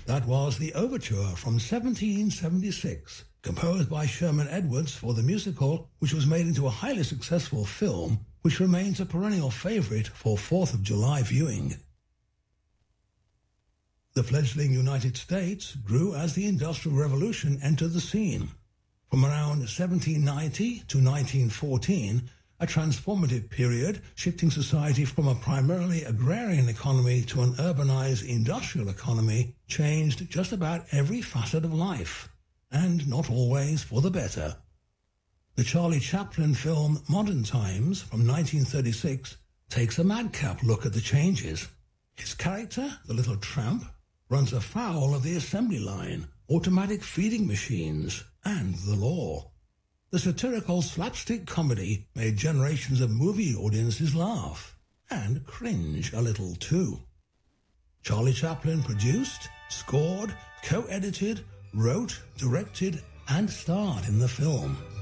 That was the overture from 1776, composed by Sherman Edwards for the musical, which was made into a highly successful film, which remains a perennial favorite for 4th of July viewing. The fledgling United States grew as the Industrial Revolution entered the scene. From around 1790 to 1914, a transformative period shifting society from a primarily agrarian economy to an urbanized industrial economy changed just about every facet of life, and not always for the better. The Charlie Chaplin film Modern Times from 1936 takes a madcap look at the changes. His character, the little tramp, runs afoul of the assembly line, automatic feeding machines, and the law. The satirical slapstick comedy made generations of movie audiences laugh, and cringe a little too. Charlie Chaplin produced, scored, co-edited, wrote, directed, and starred in the film.